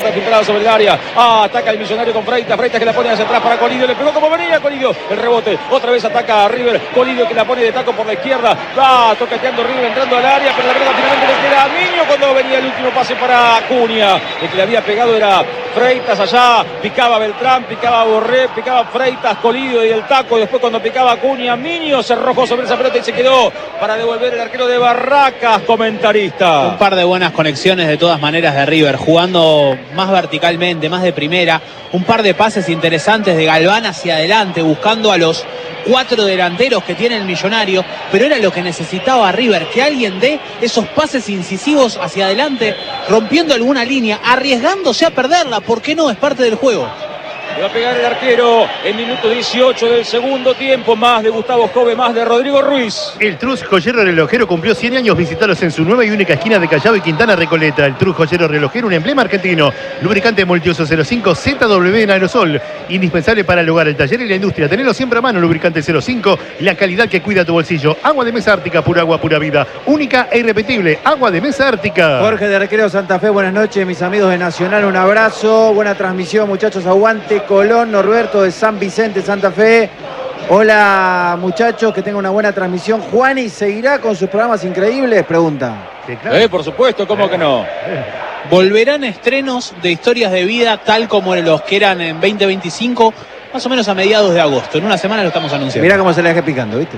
pelota filtrada sobre el área. Ataca el Millonario con Freitas. Freitas que la pone hacia atrás para Colidio. Le pegó como venía Colidio. El rebote. Otra vez ataca a River. Colidio que la pone de taco por la izquierda. Va toqueteando River entrando al área. Pero la pelota finalmente le queda a Miño cuando venía el último pase para Acuña. El que le había pegado era Freitas allá. Picaba Beltrán, picaba Borré, picaba Freitas, Colidio y el taco. Y después cuando picaba Acuña, Miño se arrojó sobre esa pelota y se quedó para devolver el arquero de Barracas, comentarista. Un par de buenas conexiones de todas maneras de River, jugando más verticalmente, más de primera. Un par de pases interesantes de Galván hacia adelante, buscando a los 4 delanteros que tiene el Millonario, pero era lo que necesitaba River, que alguien dé esos pases incisivos hacia adelante, rompiendo alguna línea, arriesgándose a perderla, ¿por qué no? Es parte del juego. Le va a pegar el arquero en minuto 18 del segundo tiempo. Más de Gustavo Jove, más de Rodrigo Ruiz. El Trus Joyero Relojero cumplió 100 años. Visitalos en su nueva y única esquina de Callao y Quintana Recoleta. El Trus Joyero Relojero, un emblema argentino. Lubricante multiuso 05 ZW en aerosol. Indispensable para el hogar, el taller y la industria. Tenelo siempre a mano. Lubricante 05. La calidad que cuida tu bolsillo. Agua de mesa ártica, pura agua, pura vida. Única e irrepetible. Agua de mesa ártica. Jorge de Recreo Santa Fe, buenas noches, mis amigos de Nacional. Un abrazo. Buena transmisión, muchachos. Aguante Colón. Norberto de San Vicente, Santa Fe. Hola, muchachos, que tengan una buena transmisión. ¿Juani seguirá con sus programas increíbles? Pregunta. Sí, claro. Por supuesto, ¿cómo que no? Volverán estrenos de historias de vida tal como los que eran en 2025, más o menos a mediados de agosto. En una semana lo estamos anunciando. Mirá cómo se le deje picando, ¿viste?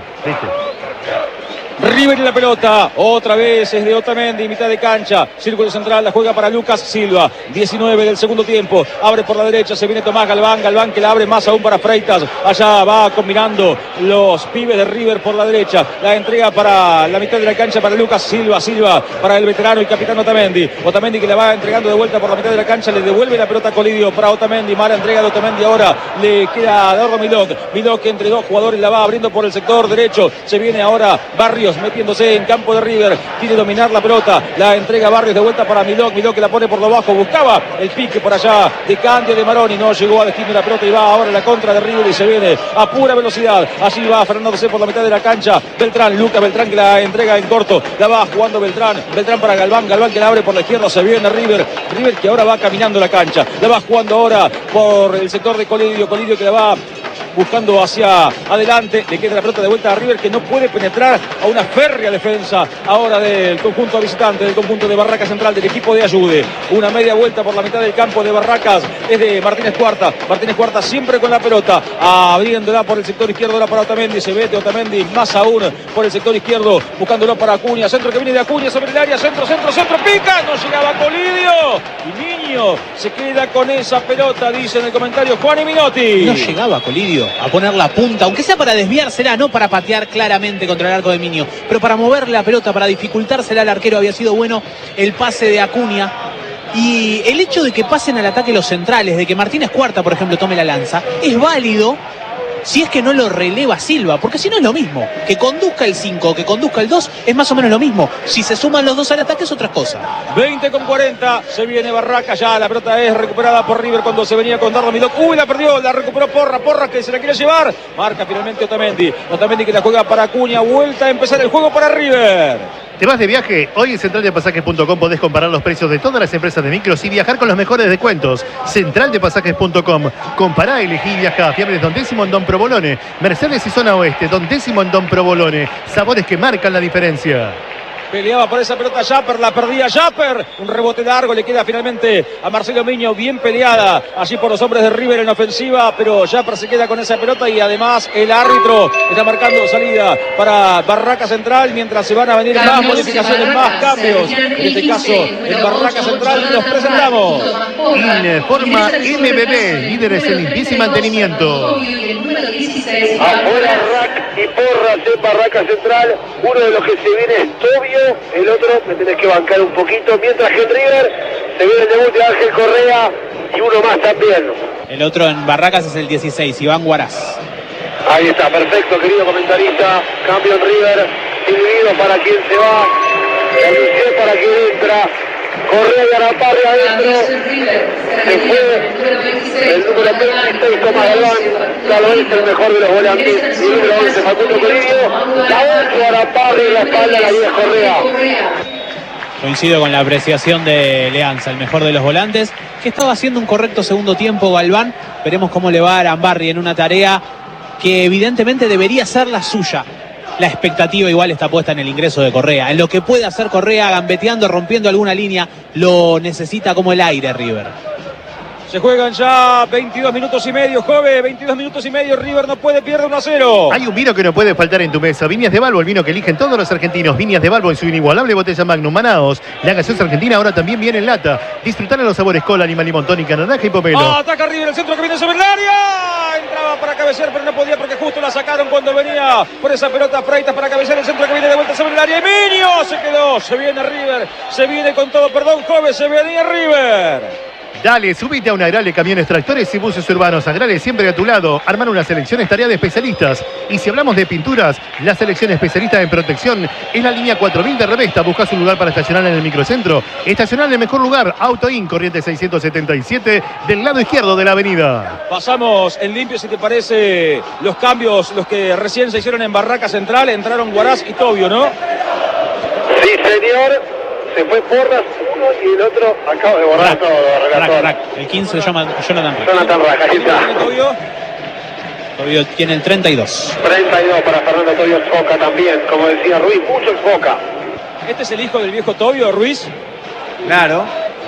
River en la pelota, otra vez es de Otamendi, mitad de cancha, círculo central, la juega para Lucas Silva, 19 del segundo tiempo, abre por la derecha, se viene Tomás Galván, Galván que la abre más aún para Freitas, allá va combinando los pibes de River por la derecha, la entrega para la mitad de la cancha para Lucas Silva, Silva para el veterano y capitán Otamendi, Otamendi que la va entregando de vuelta por la mitad de la cancha, le devuelve la pelota a Colidio para Otamendi, mala entrega de Otamendi ahora, le queda a Eduardo Milok que entre dos jugadores la va abriendo por el sector derecho, se viene ahora Barrios, metiéndose en campo de River, quiere dominar la pelota, la entrega Barrios de vuelta para Milok que la pone por lo bajo, buscaba el pique por allá de Candia de Maroni, no llegó a destino la pelota y va ahora la contra de River y se viene a pura velocidad, así va Fernando C por la mitad de la cancha, Beltrán, Lucas Beltrán que la entrega en corto, la va jugando Beltrán para Galván que la abre por la izquierda, se viene River que ahora va caminando la cancha, la va jugando ahora por el sector de Colidio que la va buscando hacia adelante, le queda la pelota de vuelta a River que no puede penetrar a una férrea defensa ahora del conjunto visitante, del conjunto de Barracas Central, del equipo de Ayude, una media vuelta por la mitad del campo de Barracas, es de Martínez Cuarta siempre con la pelota, abriéndola por el sector izquierdo ahora para Otamendi, se mete Otamendi más aún por el sector izquierdo, buscándolo para Acuña, centro que viene de Acuña sobre el área, centro, pica, no llegaba Colidio, y Niño se queda con esa pelota, dice en el comentario Juan Minotti. No llegaba Colidio a poner la punta, aunque sea para desviársela, no para patear claramente contra el arco de Miño, pero para mover la pelota, para dificultársela al arquero. Había sido bueno el pase de Acuña. Y el hecho de que pasen al ataque los centrales, de que Martínez Cuarta, por ejemplo, tome la lanza, es válido si es que no lo releva Silva, porque si no es lo mismo. Que conduzca el 5, que conduzca el 2, es más o menos lo mismo. Si se suman los dos al ataque es otra cosa. 20:40, se viene Barracas, ya la pelota es recuperada por River cuando se venía con Dardo Milok. La perdió, la recuperó Porra que se la quiere llevar. Marca finalmente Otamendi que la juega para Acuña, vuelta a empezar el juego para River. ¿Te vas de viaje? Hoy en centraldepasajes.com podés comparar los precios de todas las empresas de micros y viajar con los mejores descuentos. Centraldepasajes.com. Compará, elegí y viajá. Fiables Don Décimo en Don Provolone. Mercedes y Zona Oeste. Don Décimo en Don Provolone. Sabores que marcan la diferencia. Peleaba por esa pelota Japper, la perdía Japper. Un rebote largo le queda finalmente a Marcelo Miño, bien peleada allí por los hombres de River en ofensiva, pero Japper se queda con esa pelota y además el árbitro está marcando salida para Barraca Central mientras se van a venir más modificaciones, más cambios. En este caso, en Barraca Central nos presentamos. Informa MBB, líderes en limpieza y mantenimiento. Afuera Rack y Porras en Barraca Central. Uno de los que se viene es Tobio, el otro me tenés que bancar un poquito. Mientras que en River se viene el debut de Ángel Correa y uno más también. El otro en Barracas es el 16, Iván Guaraz. Ahí está, perfecto, querido comentarista. Cambio en River, dividido para quien se va, Alice para quien entra. Correa y Arapari adentro. Se fue el número 26, Tomás Galván. Claro, es el mejor de los volantes. Y el número 11, Facundo Colidio. La 8, Arapari, la espalda, la 10, Correa. Coincido con la apreciación de Leanza, el mejor de los volantes, que estaba haciendo un correcto segundo tiempo Galván. Veremos cómo le va a Arambarri en una tarea que evidentemente debería ser la suya. La expectativa igual está puesta en el ingreso de Correa, en lo que puede hacer Correa gambeteando, rompiendo alguna línea. Lo necesita como el aire River. Se juegan ya 22 minutos y medio, Jove, 22 minutos y medio, River no puede, pierde 1-0. Hay un vino que no puede faltar en tu mesa. Viñas de Balbo, el vino que eligen todos los argentinos. Viñas de Balbo en su inigualable botella Magnum. Manaos, la gaseosa argentina ahora también viene en lata. Disfrutar de los sabores cola, lima, limón, tónica, naranja y pomelo. Ataca River, el centro que viene sobre el área. Entraba para cabecear, pero no podía porque justo la sacaron cuando venía por esa pelota Freitas para cabecear. El centro que viene de vuelta sobre el área. Y Minio se quedó, se viene River, se viene con todo, perdón, Jove, se venía River. Dale, subite a una Agrale Camiones, Tractores y Buses Urbanos. Agrale siempre a tu lado. Armar una selección es tarea de especialistas. Y si hablamos de pinturas, la selección especialista en protección es la línea 4000 de Revesta. Buscas un lugar para estacionar en el microcentro. Estacionar en el mejor lugar. Auto In, corriente 677, del lado izquierdo de la avenida. Pasamos en limpio, si te parece, los cambios, los que recién se hicieron en Barraca Central. Entraron Guaraz y Tobio, ¿no? Sí, señor. Se fue Porras uno y el otro acaba de borrar todo, relator. El 15 se llama Jonathan Rack. Jonathan Rack, ahí está. Tobio tiene el 32. 32 para Fernando Tobio Foca también, como decía Ruiz, mucho Foca. Este es el hijo del viejo Tobio, Ruiz. Claro.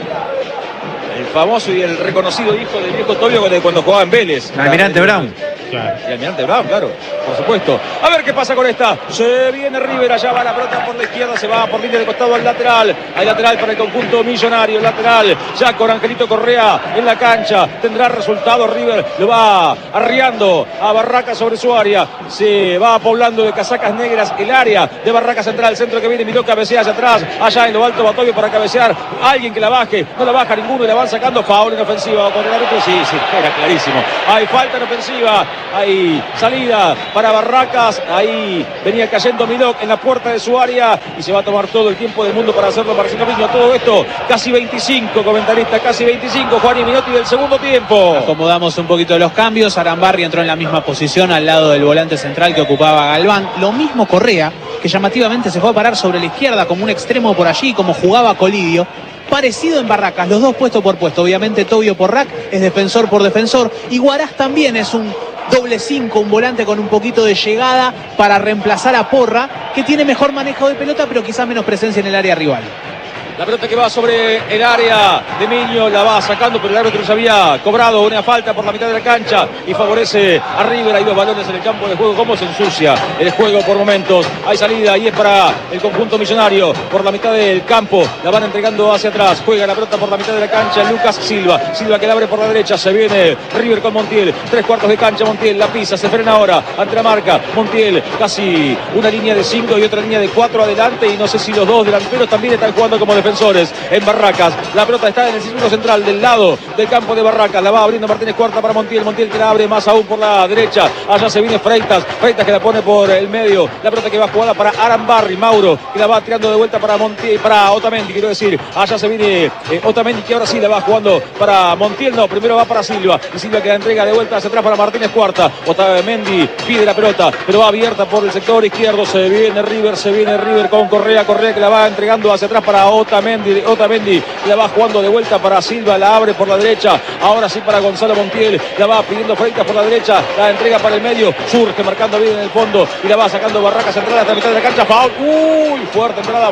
El famoso y el reconocido hijo del viejo Tobio cuando jugaba en Vélez. Almirante Brown. Claro. Y Almirante Brown, claro, por supuesto. A ver qué pasa con esta. Se viene River, allá va la pelota por la izquierda, se va por línea de costado al lateral. Hay lateral para el conjunto millonario, lateral ya con Angelito Correa en la cancha. Tendrá resultado River, lo va arriando a Barraca sobre su área. Se va poblando de casacas negras el área de Barraca Central. Centro que viene, miró, cabecea hacia atrás. Allá en lo alto Batobio para cabecear. Alguien que la baje, no la baja ninguno y la van sacando. Foul en ofensiva con el árbitro. Sí, era clarísimo. Hay falta en ofensiva. Hay salida para Barracas. Ahí venía cayendo Milok en la puerta de su área y se va a tomar todo el tiempo del mundo para hacerlo Marcelo Miño. Todo esto, casi 25, comentarista, casi 25. Juan y Minotti del segundo tiempo. Acomodamos un poquito los cambios. Arambarri entró en la misma posición al lado del volante central que ocupaba Galván. Lo mismo Correa, que llamativamente se fue a parar sobre la izquierda como un extremo por allí, como jugaba Colidio. Parecido en Barracas, los dos puesto por puesto. Obviamente Tobio por Rack es defensor por defensor. Y Guaraz también es un doble 5, un volante con un poquito de llegada para reemplazar a Porra, que tiene mejor manejo de pelota, pero quizás menos presencia en el área rival. La pelota que va sobre el área de Miño, la va sacando, pero el árbitro ya había cobrado una falta por la mitad de la cancha y favorece a River. Hay dos balones en el campo de juego. ¿Cómo se ensucia el juego por momentos? Hay salida y es para el conjunto millonario por la mitad del campo. La van entregando hacia atrás. Juega la pelota por la mitad de la cancha Lucas Silva. Silva que la abre por la derecha. Se viene River con Montiel. 3/4 de cancha. Montiel la pisa. Se frena ahora ante la marca. Montiel casi una línea de 5 y otra línea de 4 adelante. Y no sé si los dos delanteros también están jugando como defensores en Barracas. La pelota está en el círculo central del lado del campo de Barracas. La va abriendo Martínez Cuarta para Montiel. Montiel que la abre más aún por la derecha. Allá se viene Freitas. Freitas que la pone por el medio. La pelota que va jugada para Arambarri. Mauro que la va tirando de vuelta para Montiel, para Otamendi, quiero decir. Allá se viene Otamendi que ahora sí la va jugando para Montiel. No, primero va para Silva. Y Silva que la entrega de vuelta hacia atrás para Martínez Cuarta. Otamendi pide la pelota, pero va abierta por el sector izquierdo. Se viene River con Correa. Correa que la va entregando hacia atrás para Otamendi. Otamendi la va jugando de vuelta para Silva, la abre por la derecha, ahora sí para Gonzalo Montiel, la va pidiendo Freitas por la derecha, la entrega para el medio, surge marcando bien en el fondo y la va sacando Barracas Central hasta la mitad de la cancha. Foul, fuerte entrada,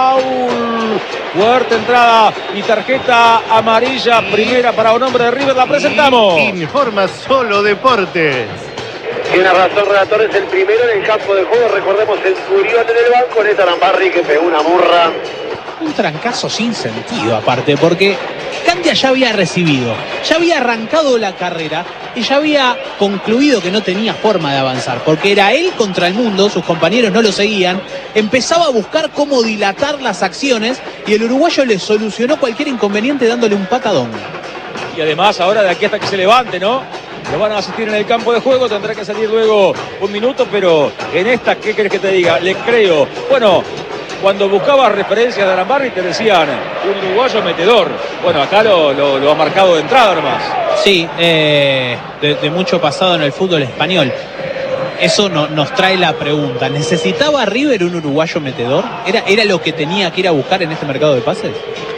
foul, fuerte entrada y tarjeta amarilla, primera para un hombre de River. La presentamos. Informa Solo Deportes. Tiene razón, relator, es el primero en el campo de juego. Recordemos el Curión en el banco, Néstor Arambarri que pegó una murra. Un trancazo sin sentido aparte, porque Candia ya había recibido, ya había arrancado la carrera y ya había concluido que no tenía forma de avanzar, porque era él contra el mundo, sus compañeros no lo seguían, empezaba a buscar cómo dilatar las acciones y el uruguayo le solucionó cualquier inconveniente dándole un patadón. Y además ahora de aquí hasta que se levante, ¿no? Lo van a asistir en el campo de juego, tendrá que salir luego un minuto, pero en esta, ¿qué querés que te diga? Le creo. Bueno, cuando buscabas referencias de Arambarri te decían un uruguayo metedor. Bueno, acá lo ha marcado de entrada nomás. Sí, de mucho pasado en el fútbol español. Eso nos trae la pregunta. ¿Necesitaba River un uruguayo metedor? ¿Era lo que tenía que ir a buscar en este mercado de pases?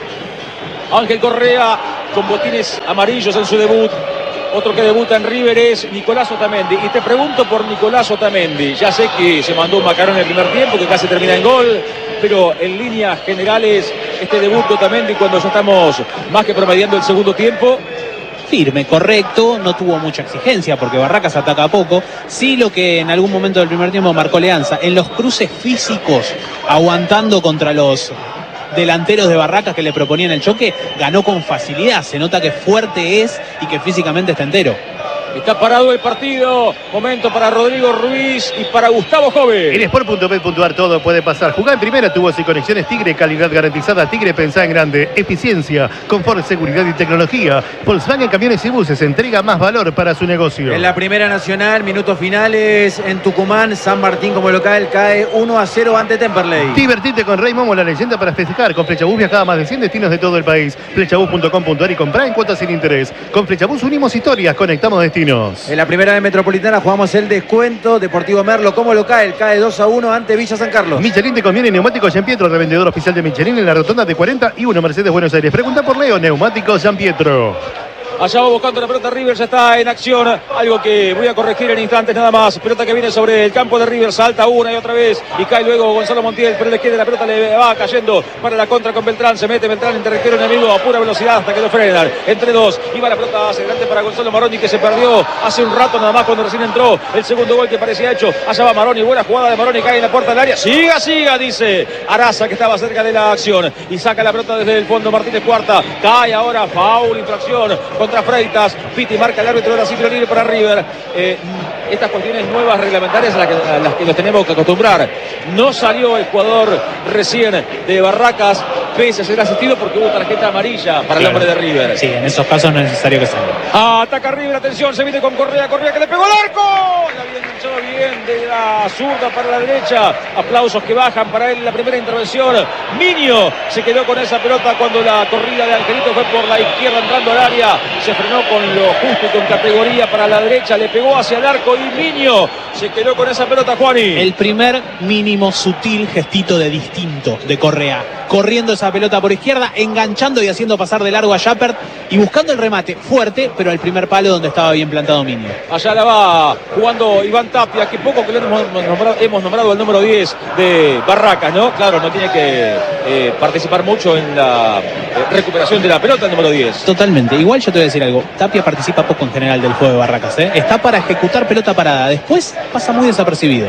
Ángel Correa con botines amarillos en su debut. Otro que debuta en River es Nicolás Otamendi. Y te pregunto por Nicolás Otamendi. Ya sé que se mandó un macarón en el primer tiempo, que casi termina en gol. Pero en líneas generales, este debut de Otamendi, cuando ya estamos más que promediando el segundo tiempo. Firme, correcto, no tuvo mucha exigencia porque Barracas ataca poco. Sí, lo que en algún momento del primer tiempo marcó Leanza, en los cruces físicos, aguantando contra los delanteros de Barracas que le proponían el choque, ganó con facilidad. Se nota que fuerte es y que físicamente está entero. Está parado el partido. Momento para Rodrigo Ruiz y para Gustavo Jove. En Sport.bet.ar todo puede pasar. Jugá en primera, tubos y conexiones Tigre, calidad garantizada. Tigre, pensá en grande. Eficiencia, confort, seguridad y tecnología. Volkswagen Camiones y Buses entrega más valor para su negocio. En la Primera Nacional, minutos finales en Tucumán. San Martín como local cae 1-0 ante Temperley. Divertite con Rey Momo, la leyenda para festejar. Con Flechabús viaja a más de 100 destinos de todo el país. Flechabús.com.ar y comprá en cuotas sin interés. Con Flechabús unimos historias, conectamos destinos. En la Primera de Metropolitana jugamos el descuento. Deportivo Merlo como local cae 2-1 ante Villa San Carlos. Michelin te conviene neumáticos Gian Pietro, revendedor oficial de Michelin en la rotonda de 41 Mercedes Buenos Aires. Pregunta por Leo, neumáticos Gian Pietro. Allá va buscando la pelota River, ya está en acción. Algo que voy a corregir en instantes nada más. Pelota que viene sobre el campo de River, salta una y otra vez y cae luego Gonzalo Montiel, pero le queda la pelota, le va cayendo para la contra con Beltrán. Se mete Beltrán en territorio enemigo a pura velocidad hasta que lo frenan. Entre dos, iba la pelota hacia adelante para Gonzalo Maroni, que se perdió hace un rato nada más cuando recién entró. El segundo gol que parecía hecho. Allá va Maroni, buena jugada de Maroni, cae en la puerta del área. Siga, siga, dice Araza, que estaba cerca de la acción. Y saca la pelota desde el fondo Martínez Cuarta. Cae ahora, foul, infracción contra Freitas. Piti marca el árbitro de la tiro libre para River. Estas cuestiones nuevas reglamentarias a las que nos tenemos que acostumbrar. No salió el jugador recién de Barracas, pese a ser asistido, porque hubo tarjeta amarilla para el hombre de River. Sí, en esos casos no es necesario que salga. Ataca River, atención, se viene con Correa, Correa que le pegó al arco. La había enganchado bien de la zurda para la derecha. Aplausos que bajan para él en la primera intervención. Miño se quedó con esa pelota cuando la corrida de Angelito fue por la izquierda entrando al área. Se frenó con lo justo y con categoría para la derecha, le pegó hacia el arco y Miño se quedó con esa pelota, Juani. El primer mínimo sutil gestito de distinto de Correa, corriendo esa pelota por izquierda, enganchando y haciendo pasar de largo a Jappert y buscando el remate fuerte, pero al primer palo donde estaba bien plantado Miño. Allá la va jugando Iván Tapia, que poco que lo hemos nombrado el número 10 de Barracas, ¿no? Claro, no tiene que participar mucho en la recuperación de la pelota el número 10. Totalmente. Igual yo te voy a decir algo, Tapia participa poco en general del juego de Barracas, ¿eh? Está para ejecutar pelota parada, después pasa muy desapercibido.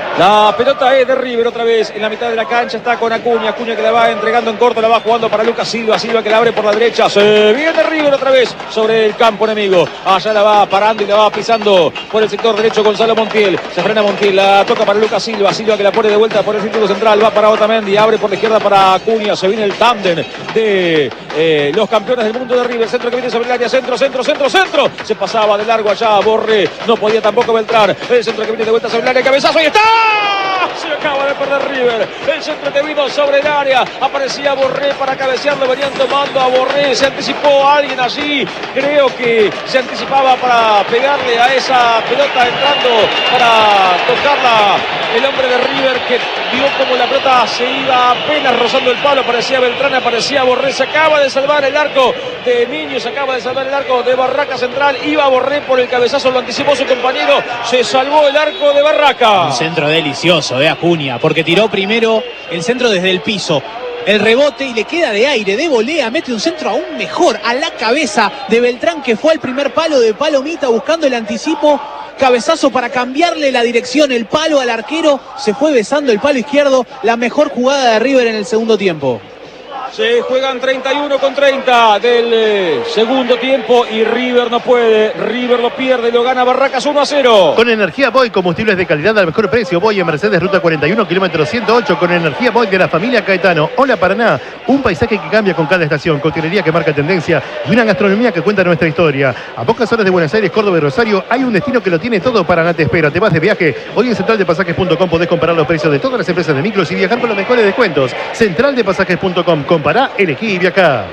La pelota es de River otra vez en la mitad de la cancha, está con Acuña, Acuña que la va entregando en corto, la va jugando para Lucas Silva, Silva que la abre por la derecha, se viene River otra vez sobre el campo enemigo, allá la va parando y la va pisando por el sector derecho Gonzalo Montiel, se frena Montiel, la toca para Lucas Silva, Silva que la pone de vuelta por el círculo central, va para Otamendi, abre por la izquierda para Acuña, se viene el tándem de los campeones del mundo de River, centro que viene sobre el área, centro, se pasaba de largo allá, Borré, no podía tampoco Beltrán, el centro que viene de vuelta sobre el área, cabezazo y está. Se acaba de perder River. El centro que vino sobre el área. Aparecía Borré para cabecearlo. Venían tomando a Borré. Se anticipó a alguien allí. Creo que se anticipaba para pegarle a esa pelota entrando para tocarla. El hombre de River que vio como la pelota se iba apenas rozando el palo. Aparecía Beltrán, aparecía Borré. Se acaba de salvar el arco de Miño. Se acaba de salvar el arco de Barraca Central. Iba Borré por el cabezazo. Lo anticipó su compañero. Se salvó el arco de Barraca. Un centro delicioso de Acuña, porque tiró primero el centro desde el piso, el rebote y le queda de aire, de volea, mete un centro aún mejor a la cabeza de Beltrán, que fue al primer palo de Palomita buscando el anticipo, cabezazo para cambiarle la dirección, el palo al arquero, se fue besando el palo izquierdo, la mejor jugada de River en el segundo tiempo. Se juegan 31 con 30 del segundo tiempo y River no puede. River lo pierde, lo gana Barracas 1-0. Con energía Boy, combustibles de calidad al mejor precio. Boy en Mercedes, ruta 41, kilómetro 108. Con energía Boy de la familia Caetano. Hola Paraná, un paisaje que cambia con cada estación. Coctelería que marca tendencia y una gastronomía que cuenta nuestra historia. A pocas horas de Buenos Aires, Córdoba y Rosario hay un destino que lo tiene todo. Paraná te espera. Te vas de viaje. Hoy en centraldepasajes.com podés comparar los precios de todas las empresas de micros y viajar con los mejores descuentos. Centraldepasajes.com. Compará, elegí y viajá.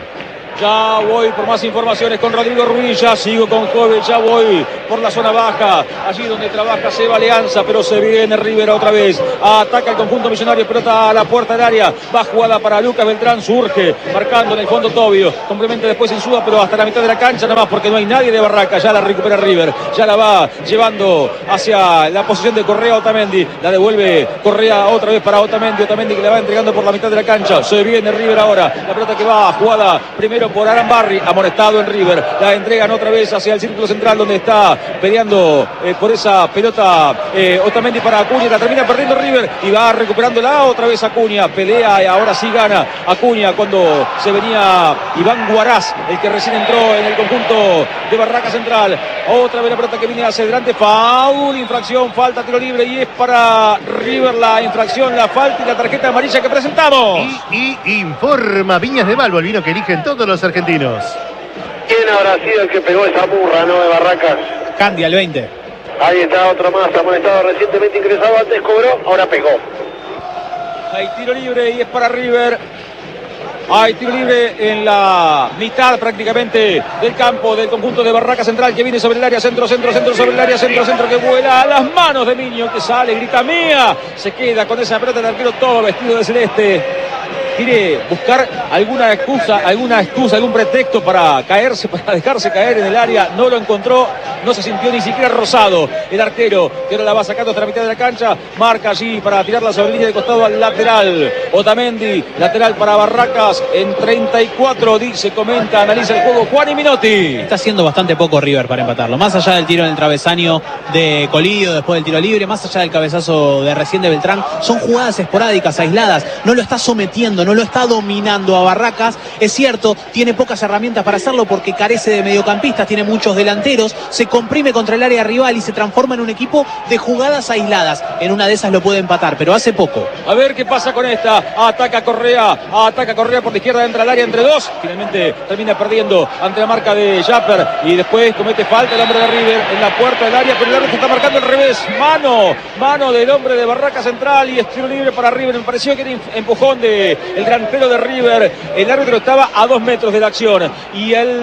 Ya voy por más informaciones con Rodrigo Ruiz, ya sigo con Joven, ya voy por la zona baja, allí donde trabaja Seba Alianza, pero se viene River otra vez, ataca el conjunto millonario, pelota a la puerta del área, va jugada para Lucas Beltrán, surge, marcando en el fondo Tobio, complementa después Insúa, pero hasta la mitad de la cancha nada más, porque no hay nadie de Barracas, ya la recupera River, ya la va llevando hacia la posición de Correa Otamendi, la devuelve Correa otra vez para Otamendi que la va entregando por la mitad de la cancha, se viene River ahora, la pelota que va jugada primero por Arambarri, amonestado en River, la entregan otra vez hacia el círculo central donde está peleando por esa pelota Otamendi para Acuña, la termina perdiendo River y va recuperándola otra vez Acuña, pelea y ahora sí gana Acuña cuando se venía Iván Guaraz, el que recién entró en el conjunto de Barraca Central, otra vez la pelota que viene hacia adelante, foul, infracción, falta, tiro libre y es para River la infracción, la falta y la tarjeta amarilla que presentamos. Y informa Viñas de Balbo, el vino que eligen todos los argentinos. ¿Quién habrá sido el que pegó esa burra, no, de Barracas? Candia, el 20. Ahí está otro más, amonestado recientemente ingresado, antes cobró, ahora pegó. Hay tiro libre y es para River. Hay tiro libre en la mitad prácticamente del campo del conjunto de Barraca Central que viene sobre el área, centro sobre el área, centro que vuela a las manos de Miño que sale, grita mía, se queda con esa pelota del arquero todo vestido de celeste. Quiere buscar alguna excusa, algún pretexto para caerse, para dejarse caer en el área, no lo encontró, no se sintió ni siquiera rozado el arquero, que ahora la va sacando hasta la mitad de la cancha, marca allí para tirarla sobre línea de costado al lateral, Otamendi, lateral para Barracas, en 34, dice, comenta, analiza el juego Juan y Minotti. Está haciendo bastante poco River para empatarlo, más allá del tiro en el travesaño de Colidio, después del tiro libre, más allá del cabezazo de recién de Beltrán, son jugadas esporádicas, aisladas, no lo está sometiendo, no lo está dominando a Barracas, es cierto, tiene pocas herramientas para hacerlo porque carece de mediocampistas, tiene muchos delanteros, se comprime contra el área rival y se transforma en un equipo de jugadas aisladas, en una de esas lo puede empatar, pero hace poco. A ver qué pasa con esta, ataca Correa por la izquierda, entra al área entre dos, finalmente termina perdiendo ante la marca de Japper y después comete falta el hombre de River en la puerta del área, pero el árbitro está marcando al revés, mano del hombre de Barraca Central y estilo libre para River, me pareció que era empujón de el delantero de River, el árbitro estaba a 2 metros de la acción y al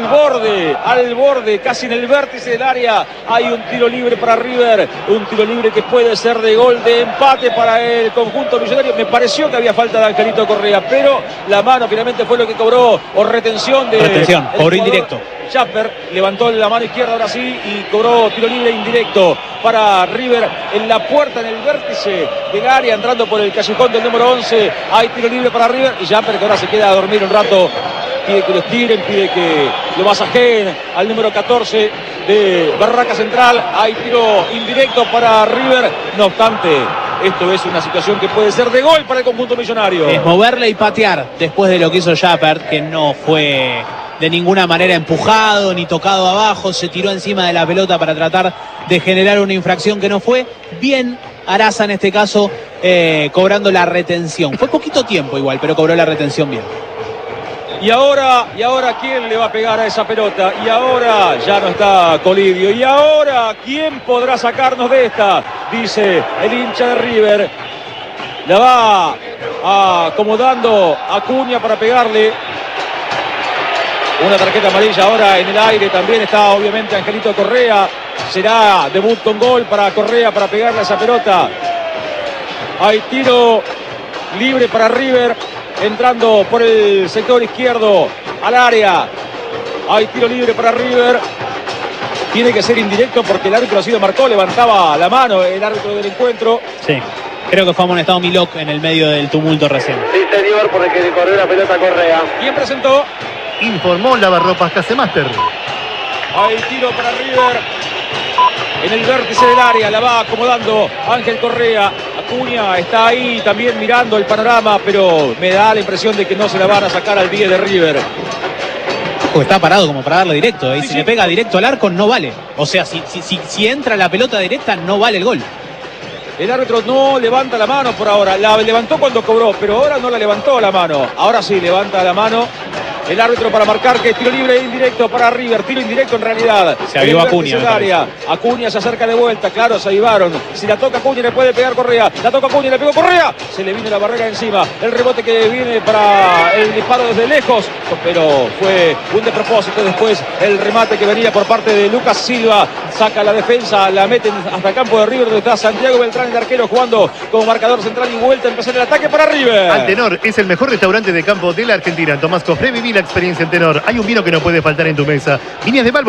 borde, casi en el vértice del área, hay un tiro libre para River, un tiro libre que puede ser de gol de empate para el conjunto millonario. Me pareció que había falta de Angelito Correa, pero la mano finalmente fue lo que cobró, o retención, cobró indirecto. Chapper levantó la mano izquierda ahora sí y cobró tiro libre indirecto para River en la puerta, en el vértice del área, entrando por el callejón del número 11. Hay tiro libre para River y Chapper que ahora se queda a dormir un rato, pide que los tiren, pide que lo masajeen al número 14 de Barraca Central. Hay tiro indirecto para River, no obstante esto es una situación que puede ser de gol para el conjunto millonario. Es moverle y patear después de lo que hizo Chapper, que no fue de ninguna manera empujado ni tocado abajo, se tiró encima de la pelota para tratar de generar una infracción que no fue. Bien Araza en este caso cobrando la retención. Fue poquito tiempo igual, pero cobró la retención bien. Y ahora, ¿quién le va a pegar a esa pelota? Y ahora ya no está Colidio. Y ahora, ¿quién podrá sacarnos de esta? Dice el hincha de River. La va acomodando Acuña para pegarle. Una tarjeta amarilla ahora en el aire. También está obviamente Angelito Correa. Será debut con gol para Correa para pegarle a esa pelota. Hay tiro libre para River. Entrando por el sector izquierdo al área. Hay tiro libre para River. Tiene que ser indirecto porque el árbitro así lo marcó. Levantaba la mano el árbitro del encuentro. Sí, creo que fue amonestado Milok en el medio del tumulto recién. Sí, señor, por el que le corrió la pelota a Correa. ¿Quién presentó? Informó Lavarropas Casemaster. Hay tiro para River. En el vértice del área la va acomodando Ángel Correa. Acuña está ahí también mirando el panorama, pero me da la impresión de que no se la van a sacar al 10 de River. Porque está parado como para darle directo, y Sí, si sí. le pega directo al arco no vale. O sea, si entra la pelota directa no vale el gol. El árbitro no levanta la mano por ahora. La levantó cuando cobró, pero ahora no la levantó la mano. Ahora sí levanta la mano el árbitro para marcar que es tiro libre indirecto para River, tiro indirecto en realidad. Se avivó Acuña. Acuña se acerca de vuelta, claro, se avivaron. Si la toca Acuña le puede pegar Correa, la toca Acuña, le pegó Correa, se le vino la barrera encima, el rebote que viene para el disparo desde lejos, pero fue un despropósito. Después el remate que venía por parte de Lucas Silva, saca la defensa, la meten hasta el campo de River, donde está Santiago Beltrán, el arquero, jugando como marcador central y vuelta a empezar el ataque para River. Antenor es el mejor restaurante de campo de la Argentina. Tomás Cofré, viví la experiencia en Tenor. Hay un vino que no puede faltar en tu mesa. Viñas de Balbo.